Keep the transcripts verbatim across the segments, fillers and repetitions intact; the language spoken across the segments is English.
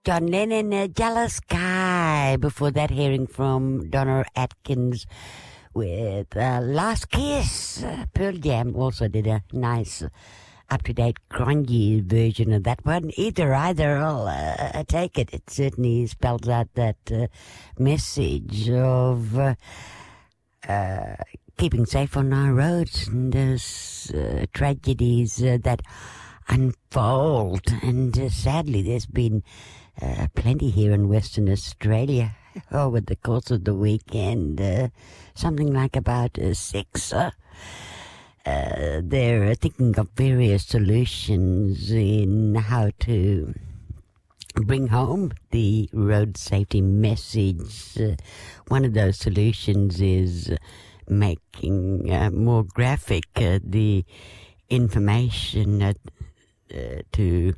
John Lennon, uh, Jealous Guy. Before that, hearing from Donna Atkins with uh, Last Kiss. Uh, Pearl Jam also did a nice, uh, up-to-date, grungy version of that one. Either, either, I'll uh, take it. It certainly spells out that uh, message of uh, uh, keeping safe on our roads and those uh, tragedies uh, that unfold. And uh, sadly, there's been uh, plenty here in Western Australia over the course of the weekend. Uh, something like about uh, six. Uh, uh, they're thinking of various solutions in how to bring home the road safety message. Uh, one of those solutions is making uh, more graphic uh, the information uh, uh, to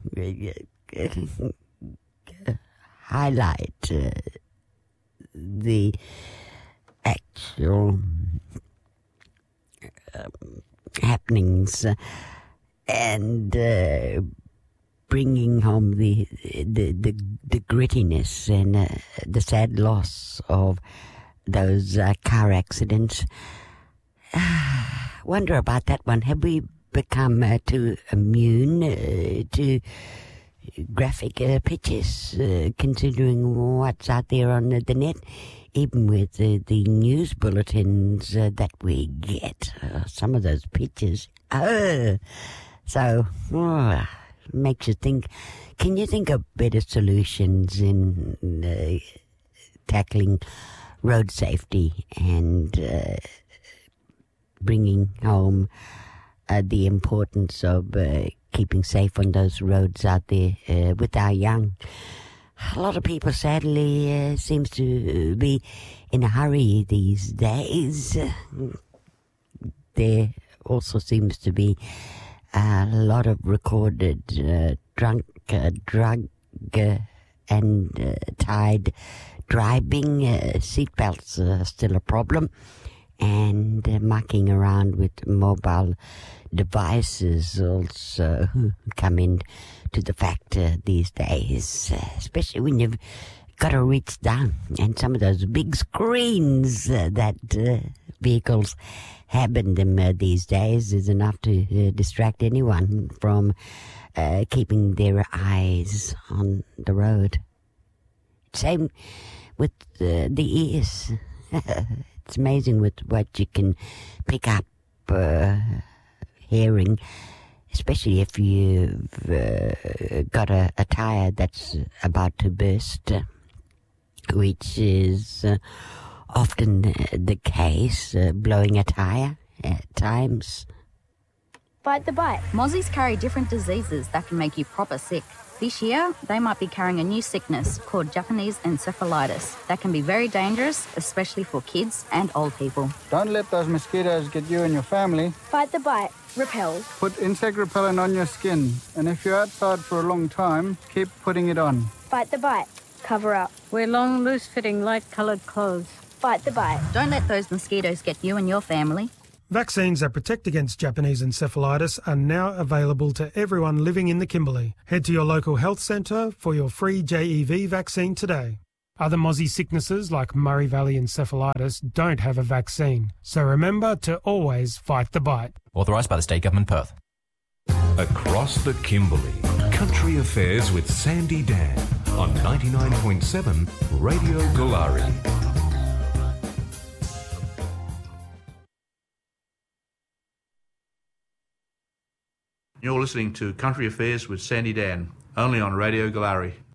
uh, highlight uh, the actual um, happenings uh, and uh, bringing home the the the, the grittiness and uh, the sad loss of those uh, car accidents. Wonder about that one. Have we become uh, too immune uh, to graphic uh, pictures, uh, considering what's out there on the, the net, even with uh, the news bulletins uh, that we get? Uh, some of those pictures. Oh, so oh, makes you think. Can you think of better solutions in uh, tackling road safety and uh, bringing home uh, the importance of uh, keeping safe on those roads out there uh, with our young? A lot of people, sadly, uh, seems to be in a hurry these days. There also seems to be a lot of recorded uh, drunk, uh, drug, uh, and uh, tied driving. Uh, seatbelts are still a problem, and uh, mucking around with mobile devices also come in to the factor these days, uh, especially when you've got to reach down, and some of those big screens uh, that uh, vehicles have in them uh, these days is enough to uh, distract anyone from uh, keeping their eyes on the road. Same with uh, the ears. It's amazing with what you can pick up uh, hearing, especially if you've uh, got a, a tire that's about to burst, uh, which is uh, often the case, uh, blowing a tire at times. Bite the bite. Mozzies carry different diseases that can make you proper sick. This year, they might be carrying a new sickness called Japanese encephalitis that can be very dangerous, especially for kids and old people. Don't let those mosquitoes get you and your family. Bite the bite. Repel. Put insect repellent on your skin, and if you're outside for a long time, keep putting it on. Bite the bite. Cover up. Wear long, loose-fitting, light-coloured clothes. Bite the bite. Don't let those mosquitoes get you and your family. Vaccines that protect against Japanese encephalitis are now available to everyone living in the Kimberley. Head to your local health centre for your free J E V vaccine today. Other Mozzie sicknesses like Murray Valley encephalitis don't have a vaccine, so remember to always fight the bite. Authorised by the State Government, Perth. Across the Kimberley, Country Affairs with Sandy Dan on ninety-nine point seven Radio Galari. You're listening to Country Affairs with Sandy Dan, only on Radio Galari.